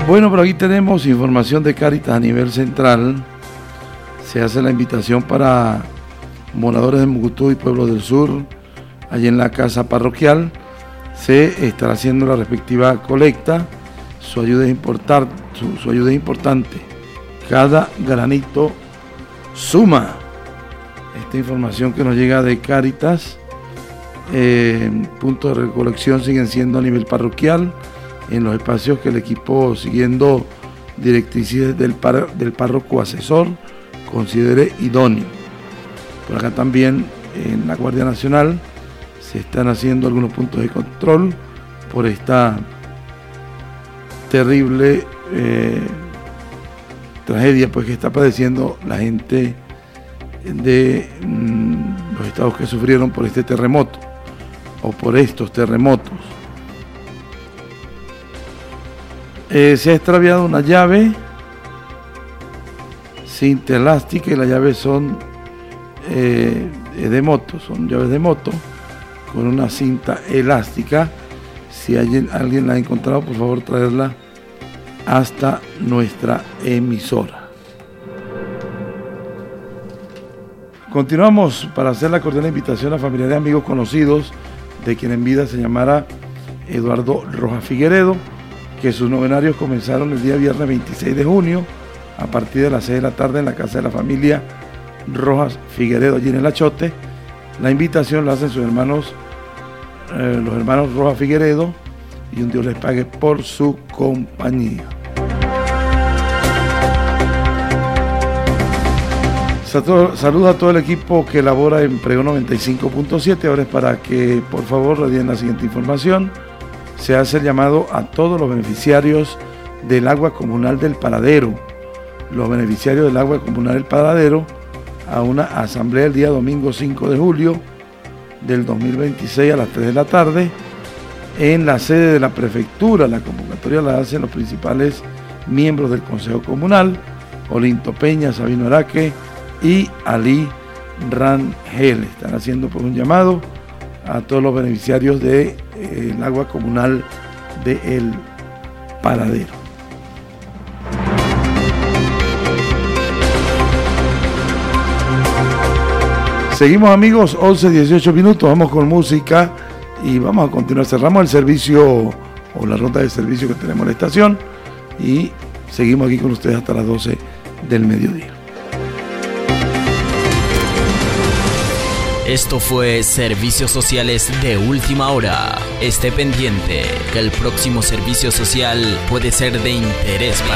Bueno, por aquí tenemos información de Cáritas a nivel central. Se hace la invitación para moradores de Mucutú y Pueblos del Sur, allí en la casa parroquial. Se estará haciendo la respectiva colecta. Su ayuda es importante. Cada granito suma. Esta información que nos llega de Cáritas. Puntos de recolección siguen siendo a nivel parroquial, en los espacios que el equipo, siguiendo directrices del párroco asesor, considere idóneo. Por acá también en la Guardia Nacional se están haciendo algunos puntos de control por esta terrible tragedia pues que está padeciendo la gente de los estados que sufrieron por este terremoto o por estos terremotos. Se ha extraviado una llave cinta elástica y las llaves son de moto, son llaves de moto con una cinta elástica. Si alguien la ha encontrado, por favor traerla hasta nuestra emisora. Continuamos para hacer la cordial invitación a familiares, amigos, conocidos de quien en vida se llamara Eduardo Rojas Figueredo, que sus novenarios comenzaron el día viernes 26 de junio a partir de las 6 de la tarde en la casa de la familia Rojas Figueredo, allí en el Achote. La invitación la hacen sus hermanos, los hermanos Rojas Figueredo, y un Dios les pague por su compañía. Saludos a todo el equipo que labora en Pregón 95.7. Ahora es para que por favor le den la siguiente información. Se hace el llamado a todos los beneficiarios del agua comunal del Paradero. Los beneficiarios del agua comunal del Paradero a una asamblea el día domingo 5 de julio del 2026 a las 3 de la tarde en la sede de la prefectura. La convocatoria la hacen los principales miembros del Consejo Comunal: Olinto Peña, Sabino Araque y Ali Rangel. Están haciendo por un llamado a todos los beneficiarios del agua comunal de El Paradero. Seguimos, amigos, 11:18 minutos, vamos con música y vamos a continuar. Cerramos el servicio o la ronda de servicio que tenemos en la estación y seguimos aquí con ustedes hasta las 12 del mediodía. Esto fue Servicios Sociales de Última Hora. Esté pendiente que el próximo servicio social puede ser de interés para